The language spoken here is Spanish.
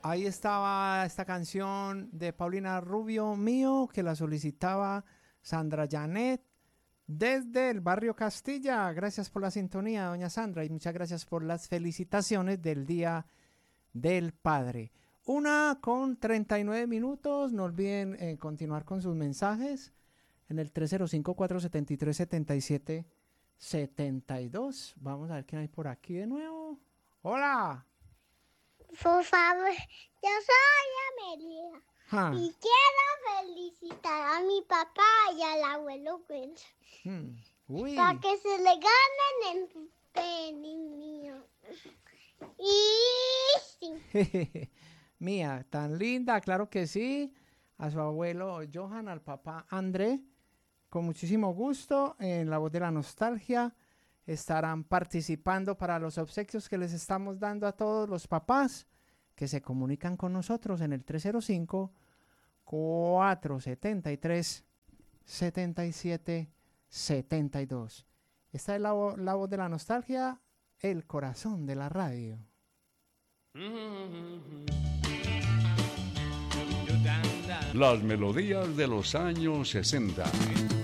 Ahí estaba esta canción de Paulina Rubio Mío, que la solicitaba Sandra Janet desde el barrio Castilla. Gracias por la sintonía, doña Sandra, y muchas gracias por las felicitaciones del Día del Padre. 1:39. No olviden continuar con sus mensajes en el 305-473-7772. Vamos a ver quién hay por aquí de nuevo. ¡Hola! Por favor, yo soy Amelia y quiero felicitar a mi papá y al abuelo Wilson para que se le ganen el penny mío. Y sí. Mía, tan linda, claro que sí. A su abuelo Johan, al papá André, con muchísimo gusto, en La Voz de la Nostalgia. Estarán participando para los obsequios que les estamos dando a todos los papás que se comunican con nosotros en el 305-473-7772. Esta es la Voz de la Nostalgia, el corazón de la radio. Las melodías de los años 60.